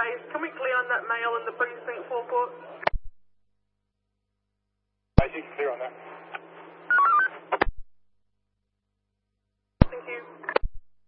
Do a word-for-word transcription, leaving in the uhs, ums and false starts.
base. Can we clear on that male in the precinct forecourt? Basic, clear on that.